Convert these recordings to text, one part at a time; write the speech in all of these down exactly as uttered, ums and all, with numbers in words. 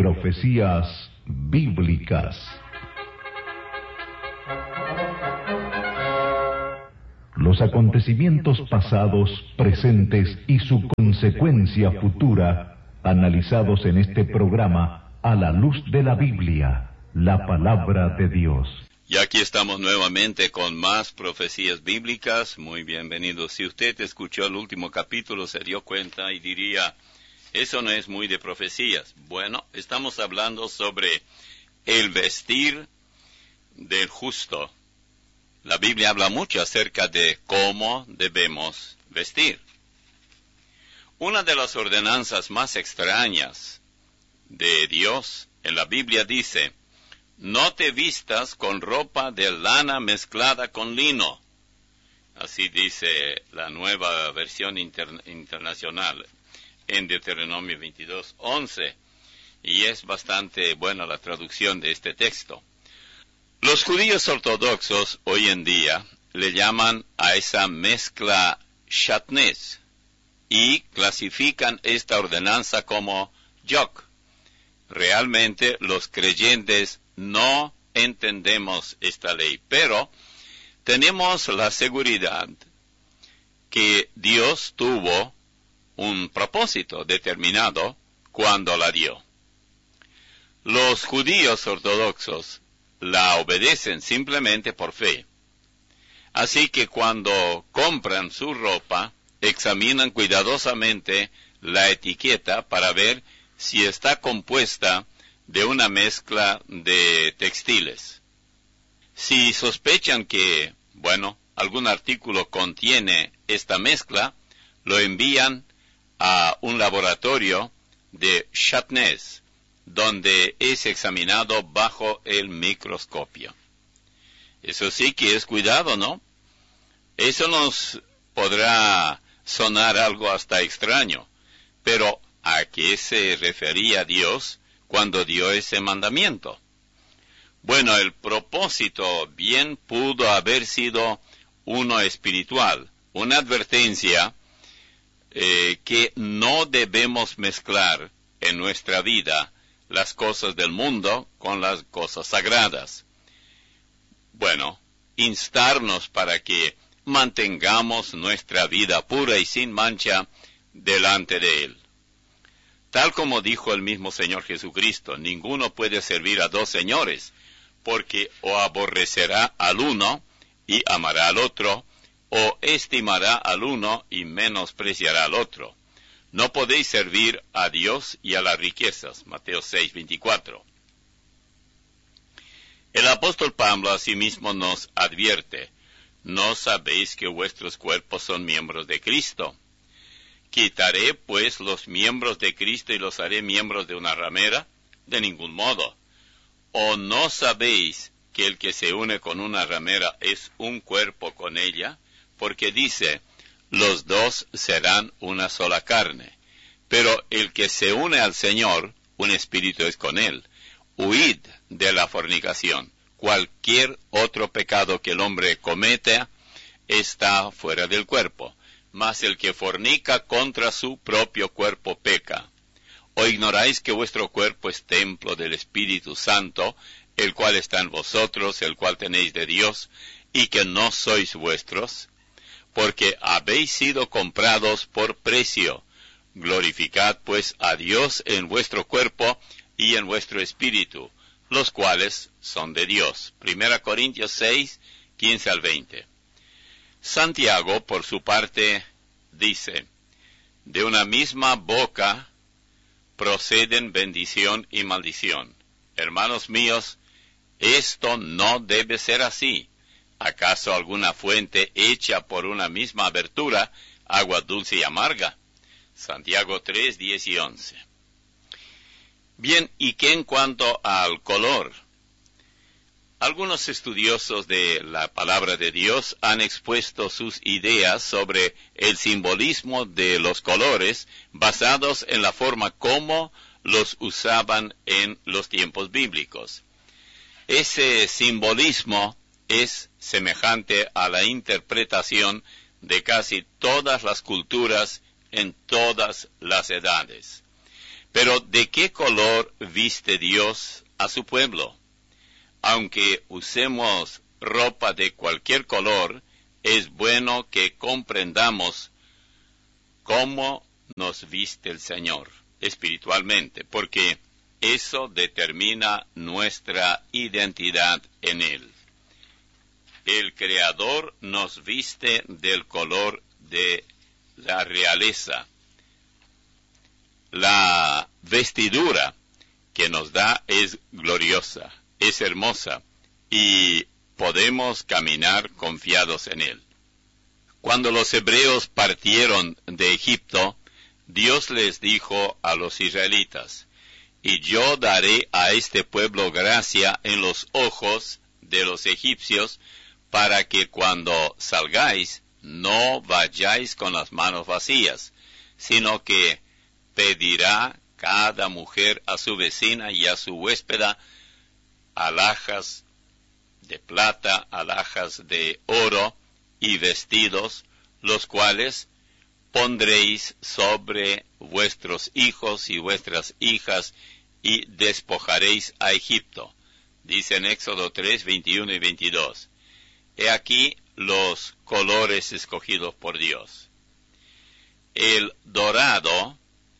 Profecías bíblicas. Los acontecimientos pasados, presentes y su consecuencia futura, analizados en este programa a la luz de la Biblia, la palabra de Dios. Y aquí estamos nuevamente con más profecías bíblicas. Muy bienvenidos. Si usted escuchó el último capítulo, se dio cuenta y diría, eso no es muy de profecías. Bueno, estamos hablando sobre el vestir del justo. La Biblia habla mucho acerca de cómo debemos vestir. Una de las ordenanzas más extrañas de Dios en la Biblia dice, no te vistas con ropa de lana mezclada con lino. Así dice la nueva versión inter- internacional en Deuteronomio veintidós once. Y es bastante buena la traducción de este texto. Los judíos ortodoxos hoy en día le llaman a esa mezcla shatnez y clasifican esta ordenanza como yok. Realmente los creyentes no entendemos esta ley, pero tenemos la seguridad que Dios tuvo un propósito determinado cuando la dio. Los judíos ortodoxos la obedecen simplemente por fe. Así que cuando compran su ropa, examinan cuidadosamente la etiqueta para ver si está compuesta de una mezcla de textiles. Si sospechan que, bueno, algún artículo contiene esta mezcla, lo envían a un laboratorio de shatnez, donde es examinado bajo el microscopio. Eso sí que es cuidado, ¿no? Eso nos podrá sonar algo hasta extraño, pero ¿a qué se refería Dios cuando dio ese mandamiento? Bueno, el propósito bien pudo haber sido uno espiritual, una advertencia eh, que no debemos mezclar en nuestra vida las cosas del mundo con las cosas sagradas. Bueno, instarnos para que mantengamos nuestra vida pura y sin mancha delante de Él. Tal como dijo el mismo Señor Jesucristo, ninguno puede servir a dos señores, porque o aborrecerá al uno y amará al otro, o estimará al uno y menospreciará al otro. No podéis servir a Dios y a las riquezas. Mateo seis veinticuatro. El apóstol Pablo asimismo nos advierte, ¿no sabéis que vuestros cuerpos son miembros de Cristo? ¿Quitaré, pues, los miembros de Cristo y los haré miembros de una ramera? De ningún modo. ¿O no sabéis que el que se une con una ramera es un cuerpo con ella? Porque dice, los dos serán una sola carne. Pero el que se une al Señor, un espíritu es con él. Huid de la fornicación. Cualquier otro pecado que el hombre cometa está fuera del cuerpo. Mas el que fornica contra su propio cuerpo peca. ¿O ignoráis que vuestro cuerpo es templo del Espíritu Santo, el cual está en vosotros, el cual tenéis de Dios, y que no sois vuestros? Porque habéis sido comprados por precio. Glorificad pues a Dios en vuestro cuerpo y en vuestro espíritu, los cuales son de Dios. Primera Corintios seis, quince al veinte. Santiago, por su parte, dice, de una misma boca proceden bendición y maldición. Hermanos míos, esto no debe ser así. ¿Acaso alguna fuente hecha por una misma abertura, agua dulce y amarga? Santiago tres, diez y once. Bien, ¿y qué en cuanto al color? Algunos estudiosos de la palabra de Dios han expuesto sus ideas sobre el simbolismo de los colores basados en la forma como los usaban en los tiempos bíblicos. Ese simbolismo es semejante a la interpretación de casi todas las culturas en todas las edades. Pero ¿de qué color viste Dios a su pueblo? Aunque usemos ropa de cualquier color, es bueno que comprendamos cómo nos viste el Señor espiritualmente, porque eso determina nuestra identidad en Él. El Creador nos viste del color de la realeza. La vestidura que nos da es gloriosa, es hermosa, y podemos caminar confiados en Él. Cuando los hebreos partieron de Egipto, Dios les dijo a los israelitas: y yo daré a este pueblo gracia en los ojos de los egipcios, para que cuando salgáis no vayáis con las manos vacías, sino que pedirá cada mujer a su vecina y a su huéspeda alhajas de plata, alhajas de oro y vestidos, los cuales pondréis sobre vuestros hijos y vuestras hijas, y despojaréis a Egipto. Dice en Éxodo tres, veintiuno y veintidós. He aquí los colores escogidos por Dios. El dorado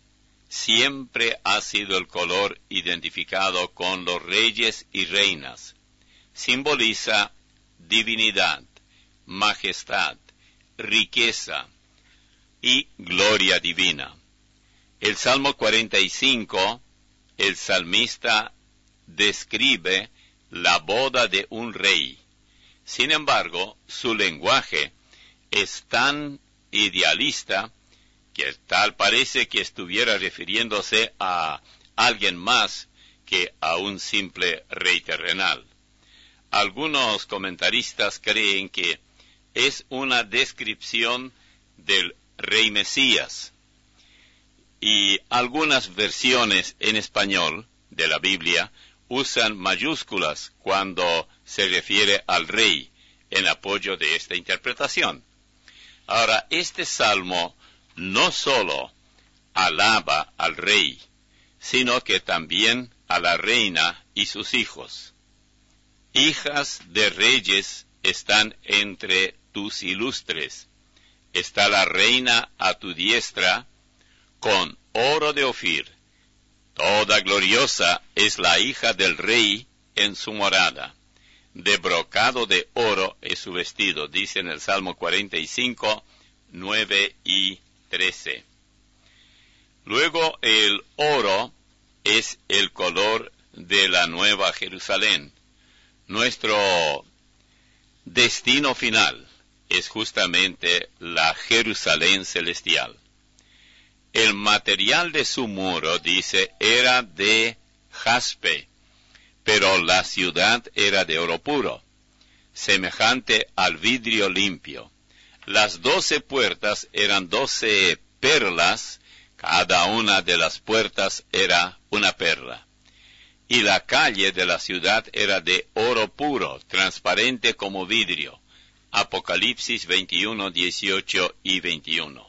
siempre ha sido el color identificado con los reyes y reinas. Simboliza divinidad, majestad, riqueza y gloria divina. El Salmo cuarenta y cinco, el salmista describe la boda de un rey. Sin embargo, su lenguaje es tan idealista que tal parece que estuviera refiriéndose a alguien más que a un simple rey terrenal. Algunos comentaristas creen que es una descripción del rey Mesías, y algunas versiones en español de la Biblia usan mayúsculas cuando se refiere al rey en apoyo de esta interpretación. Ahora, este salmo no solo alaba al rey, sino que también a la reina y sus hijos. Hijas de reyes están entre tus ilustres. Está la reina a tu diestra, con oro de Ofir. Toda gloriosa es la hija del rey en su morada. De brocado de oro es su vestido, dice en el Salmo cuarenta y cinco, nueve y trece. Luego el oro es el color de la Nueva Jerusalén. Nuestro destino final es justamente la Jerusalén celestial. El material de su muro, dice, era de jaspe, pero la ciudad era de oro puro, semejante al vidrio limpio. Las doce puertas eran doce perlas, cada una de las puertas era una perla. Y la calle de la ciudad era de oro puro, transparente como vidrio. Apocalipsis veintiuno, dieciocho y veintiuno.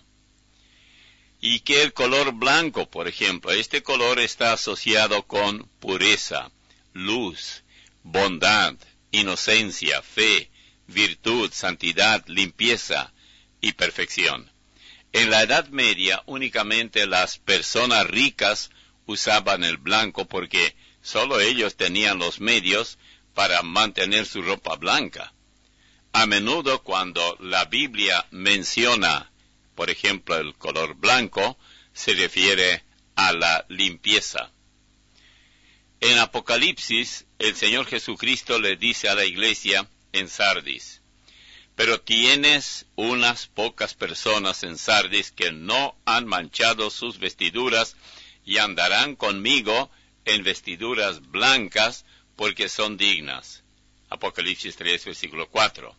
Y que el color blanco, por ejemplo, este color está asociado con pureza, luz, bondad, inocencia, fe, virtud, santidad, limpieza y perfección. En la Edad Media únicamente las personas ricas usaban el blanco porque solo ellos tenían los medios para mantener su ropa blanca. A menudo cuando la Biblia menciona, por ejemplo, el color blanco, se refiere a la limpieza. En Apocalipsis, el Señor Jesucristo le dice a la iglesia en Sardis: pero tienes unas pocas personas en Sardis que no han manchado sus vestiduras y andarán conmigo en vestiduras blancas porque son dignas. Apocalipsis tres, versículo cuatro.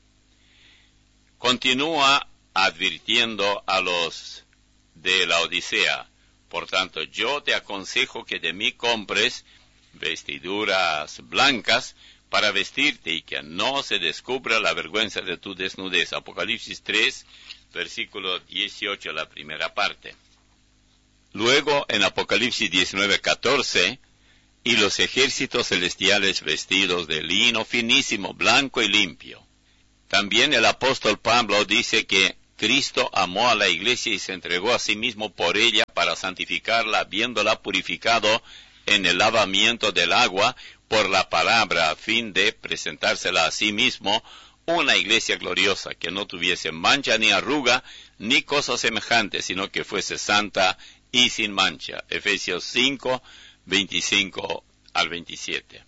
Continúa advirtiendo a los de la Odisea: por tanto, yo te aconsejo que de mí compres vestiduras blancas para vestirte y que no se descubra la vergüenza de tu desnudez. Apocalipsis tres, versículo dieciocho, la primera parte. Luego en Apocalipsis diecinueve catorce, y los ejércitos celestiales vestidos de lino finísimo, blanco y limpio. También el apóstol Pablo dice que Cristo amó a la iglesia y se entregó a sí mismo por ella para santificarla, habiéndola purificado en el lavamiento del agua por la palabra, a fin de presentársela a sí mismo, una iglesia gloriosa, que no tuviese mancha ni arruga, ni cosa semejante, sino que fuese santa y sin mancha. Efesios cinco, veinticinco al veintisiete.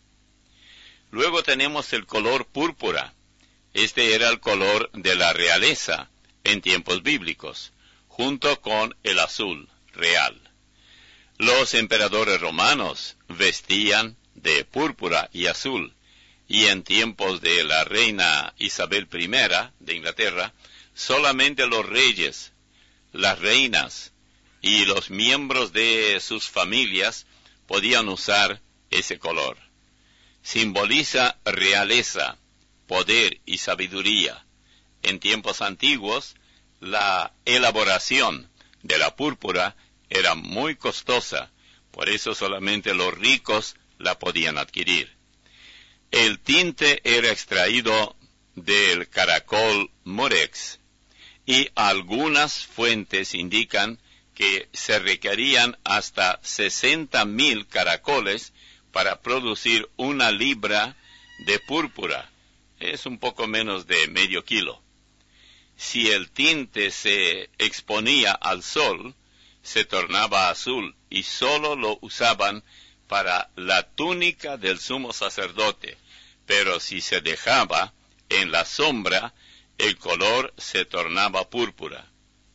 Luego tenemos el color púrpura. Este era el color de la realeza en tiempos bíblicos, junto con el azul real. Los emperadores romanos vestían de púrpura y azul, y en tiempos de la reina Isabel primera de Inglaterra, solamente los reyes, las reinas y los miembros de sus familias podían usar ese color. Simboliza realeza, poder y sabiduría. En tiempos antiguos, la elaboración de la púrpura era muy costosa, por eso solamente los ricos la podían adquirir. El tinte era extraído del caracol murex, y algunas fuentes indican que se requerían hasta sesenta mil caracoles para producir una libra de púrpura. Es un poco menos de medio kilo. Si el tinte se exponía al sol, se tornaba azul, y solo lo usaban para la túnica del sumo sacerdote, pero si se dejaba en la sombra, el color se tornaba púrpura.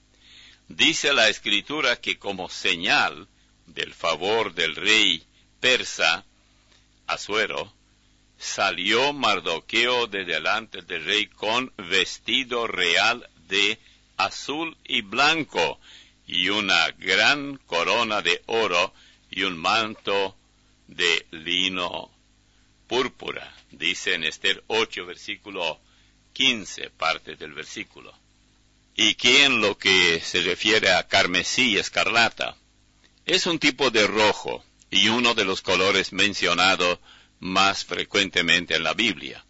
Dice la Escritura que como señal del favor del rey persa Asuero, salió Mardoqueo de delante del rey con vestido real de azul y blanco, y una gran corona de oro, y un manto de lino púrpura. Dice en Esther ocho, versículo quince, parte del versículo. Y que en lo que se refiere a carmesí y escarlata, es un tipo de rojo, y uno de los colores mencionados más frecuentemente en la Biblia.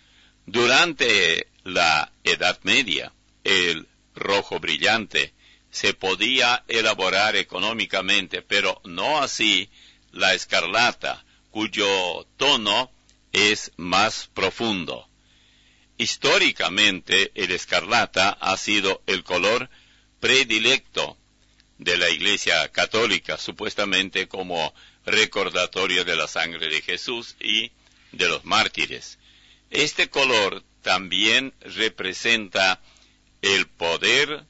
Durante la Edad Media, el rojo brillante se podía elaborar económicamente, pero no así la escarlata, cuyo tono es más profundo. Históricamente, el escarlata ha sido el color predilecto de la Iglesia Católica, supuestamente como recordatorio de la sangre de Jesús y de los mártires. Este color también representa el poder,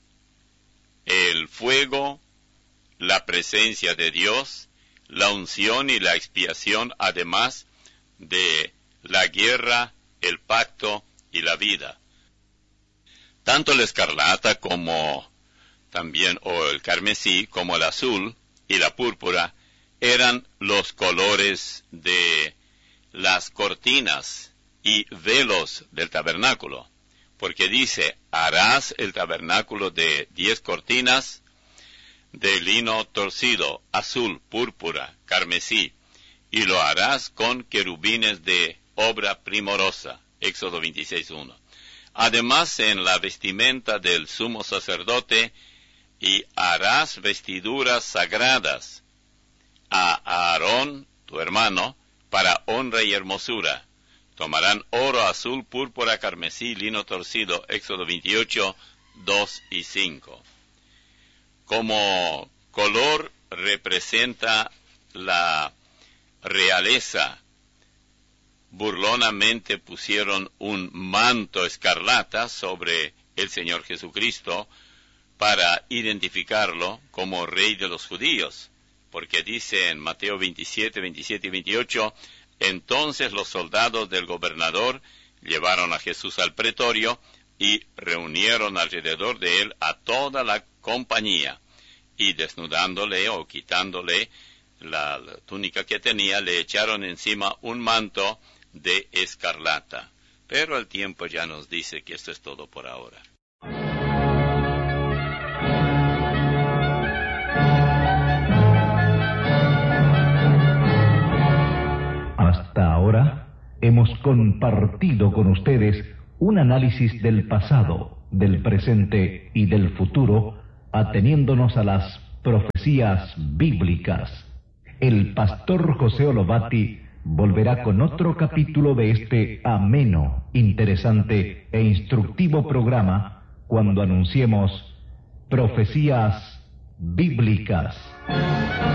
el fuego, la presencia de Dios, la unción y la expiación, además de la guerra, el pacto y la vida. Tanto la escarlata como también, o el carmesí, como el azul y la púrpura, eran los colores de las cortinas y velos del tabernáculo, porque dice, harás el tabernáculo de diez cortinas de lino torcido, azul, púrpura, carmesí, y lo harás con querubines de obra primorosa. Éxodo veintiséis uno. Además, en la vestimenta del sumo sacerdote, y harás vestiduras sagradas a Aarón, tu hermano, para honra y hermosura. Tomarán oro, azul, púrpura, carmesí, lino torcido. Éxodo veintiocho, dos y cinco. Como color representa la realeza, burlonamente pusieron un manto escarlata sobre el Señor Jesucristo para identificarlo como rey de los judíos, porque dice en Mateo veintisiete, veintisiete y veintiocho, entonces los soldados del gobernador llevaron a Jesús al pretorio y reunieron alrededor de él a toda la compañía, y desnudándole o quitándole la, la túnica que tenía, le echaron encima un manto de escarlata. Pero el tiempo ya nos dice que esto es todo por ahora. hemos compartido con ustedes un análisis del pasado, del presente y del futuro, ateniéndonos a las profecías bíblicas. El pastor José Olobati volverá con otro capítulo de este ameno, interesante e instructivo programa cuando anunciemos Profecías Bíblicas.